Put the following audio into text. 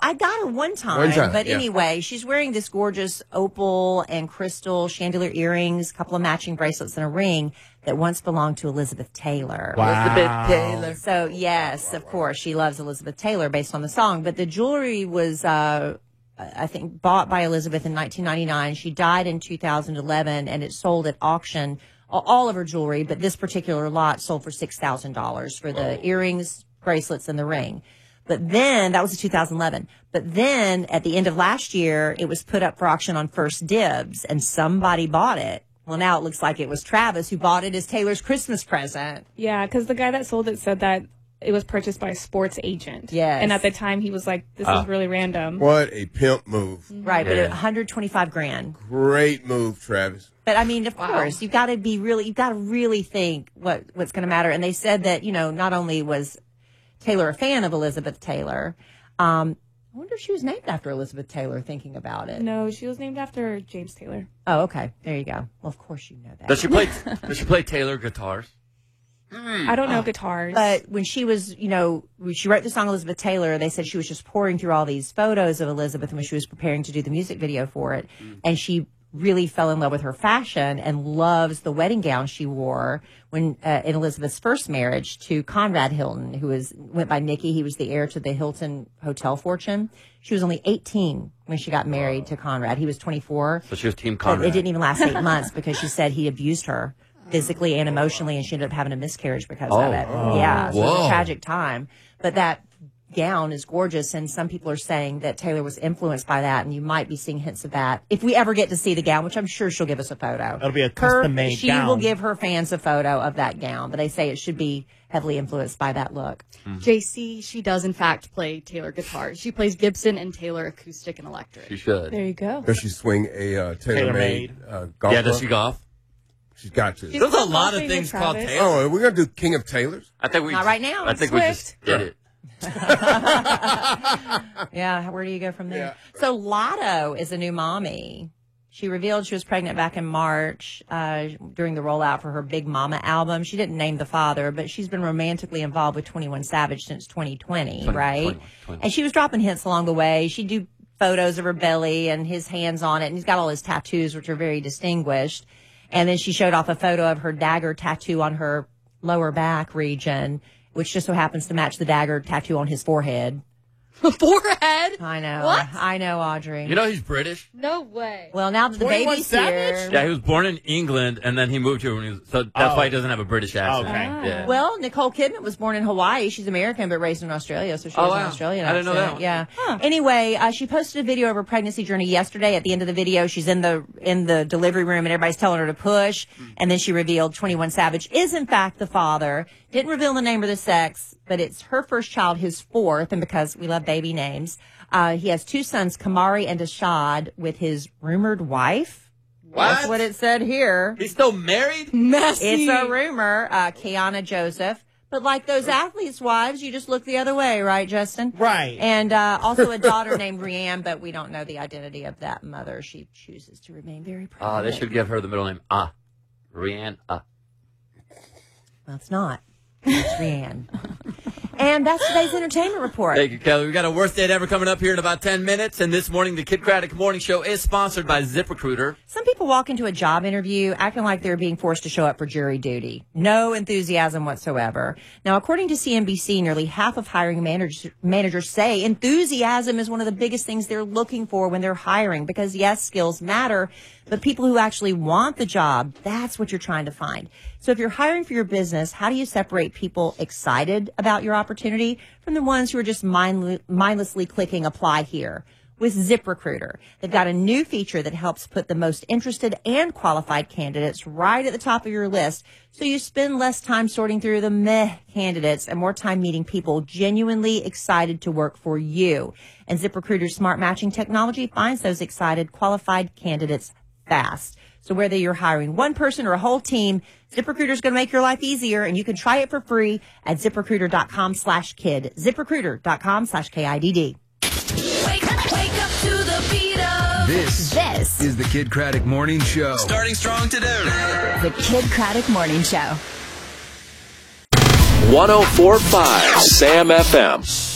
I got her one time, but anyway, she's wearing this gorgeous opal and crystal chandelier earrings, a couple of matching bracelets, and a ring that once belonged to Elizabeth Taylor. Wow. Elizabeth Taylor. So, yes, of course, she loves Elizabeth Taylor based on the song. But the jewelry was, I think, bought by Elizabeth in 1999. She died in 2011, and it sold at auction. All of her jewelry, but this particular lot sold for $6,000 for the earrings, bracelets, and the ring. But then, that was in 2011. But then, at the end of last year, it was put up for auction on First Dibs, and somebody bought it. Well, now it looks like it was Travis who bought it as Taylor's Christmas present. Yeah, because the guy that sold it said that it was purchased by a sports agent. Yes. And at the time, he was like, this is really random. What a pimp move. Right, but $125,000. Great move, Travis. But I mean, of course, you've got to really think what's going to matter. And they said that, not only was Taylor a fan of Elizabeth Taylor, I wonder if she was named after Elizabeth Taylor, thinking about it. No, she was named after James Taylor. Oh, okay. There you go. Well, of course you know that. Does she play Taylor guitars? I don't know guitars. But when she was, when she wrote the song Elizabeth Taylor, they said she was just pouring through all these photos of Elizabeth when she was preparing to do the music video for it. And she really fell in love with her fashion and loves the wedding gown she wore when in Elizabeth's first marriage to Conrad Hilton, who went by Nicky. He was the heir to the Hilton hotel fortune. She was only 18 when she got married to Conrad. He was 24. So she was Team Conrad. But it didn't even last 8 months because she said he abused her physically and emotionally, and she ended up having a miscarriage because of it. Yeah, so it was a tragic time. But that gown is gorgeous, and some people are saying that Taylor was influenced by that, and you might be seeing hints of that if we ever get to see the gown, which I'm sure she'll give us a photo. It'll be a custom-made She gown. will give her fans a photo of that gown, but they say it should be heavily influenced by that look. JC, she does in fact play Taylor guitar. She plays Gibson and Taylor acoustic and electric. She should. There you go. Does she swing a tailor-made golf Yeah, does club? she golf? She's got to. There's a lot of things called Taylor. Oh, are we going to do King of Taylors? I think we Not right now. I think we just did it. Yeah, where do you go from there? So Lotto is a new mommy. She revealed she was pregnant back in March during the rollout for her Big Mama album. She didn't name the father, but she's been romantically involved with 21 Savage since 2020, right? 21. And she was dropping hints along the way. She'd do photos of her belly and his hands on it, and he's got all his tattoos, which are very distinguished. And then she showed off a photo of her dagger tattoo on her lower back region, which just so happens to match the dagger tattoo on his forehead. Forehead? I know. What? I know, Audrey. You know he's British? No way. Well, now that the baby's here. Yeah, he was born in England, and then he moved here when he was, so that's why he doesn't have a British accent. Okay. Yeah. Well, Nicole Kidman was born in Hawaii. She's American, but raised in Australia, so she has an Australian I didn't know accent. that. Yeah. Anyway, she posted a video of her pregnancy journey yesterday. At the end of the video, she's in the delivery room, and everybody's telling her to push. And then she revealed 21 Savage is, in fact, the father. Didn't reveal the name or the sex, but it's her first child, his fourth, and because we love baby names, he has two sons, Kamari and Ashad, with his rumored wife. What? That's what it said here. He's still married? Messy. It's a rumor, Kiana Joseph. But like those athletes' wives, you just look the other way, right, Justin? Right. And also a daughter named Rianne, but we don't know the identity of that mother. She chooses to remain very private. They should give her the middle name, Rianne, Well, it's not. It's Rianne. And that's today's entertainment report. Thank you, Kelly. We got a worst date ever coming up here in about 10 minutes. And this morning, the Kid Craddock Morning Show is sponsored by ZipRecruiter. Some people walk into a job interview acting like they're being forced to show up for jury duty. No enthusiasm whatsoever. Now, according to CNBC, nearly half of hiring managers say enthusiasm is one of the biggest things they're looking for when they're hiring because, yes, skills matter, but people who actually want the job, that's what you're trying to find. So if you're hiring for your business, how do you separate people excited about your opportunity from the ones who are just mindlessly clicking apply here? With ZipRecruiter, they've got a new feature that helps put the most interested and qualified candidates right at the top of your list, so you spend less time sorting through the meh candidates and more time meeting people genuinely excited to work for you. And ZipRecruiter's smart matching technology finds those excited, qualified candidates fast. So whether you're hiring one person or a whole team, ZipRecruiter is going to make your life easier, and you can try it for free at ZipRecruiter.com/kid. ZipRecruiter.com/KIDD. Wake up to the beat of This is the Kid Craddock Morning Show. Starting strong today. The Kid Craddock Morning Show. 104.5 Sam FM.